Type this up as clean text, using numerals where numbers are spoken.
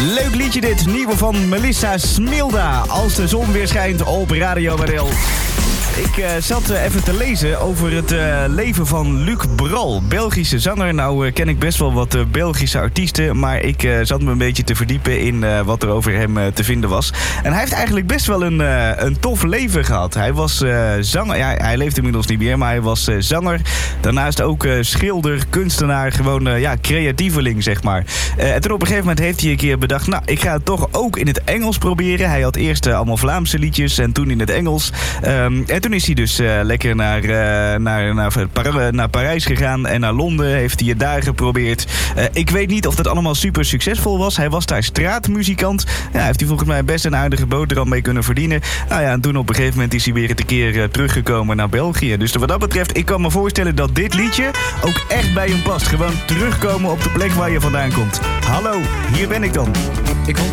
Leuk liedje dit, nieuwe van Melissa Smilda. Als de zon weer schijnt op Radio Marel. Ik zat even te lezen over het leven van Luc Bral, Belgische zanger. Nou ken ik best wel wat Belgische artiesten, maar ik zat me een beetje te verdiepen in wat er over hem te vinden was. En hij heeft eigenlijk best wel een tof leven gehad. Hij was zanger, ja, hij leeft inmiddels niet meer, maar hij was zanger. Daarnaast ook schilder, kunstenaar, gewoon creatieveling, zeg maar. En toen op een gegeven moment heeft hij een keer bedacht, nou, ik ga het toch ook in het Engels proberen. Hij had eerst allemaal Vlaamse liedjes en toen in het Engels. En toen is hij dus lekker naar Parijs gegaan en naar Londen. Heeft hij het daar geprobeerd. Ik weet niet of dat allemaal super succesvol was. Hij was daar straatmuzikant. Ja, heeft hij volgens mij best een aardige boterham mee kunnen verdienen. Nou ja, en toen op een gegeven moment is hij weer een keer teruggekomen naar België. Dus wat dat betreft, ik kan me voorstellen dat dit liedje ook echt bij hem past. Gewoon terugkomen op de plek waar je vandaan komt. Hallo, hier ben ik dan. Ik woon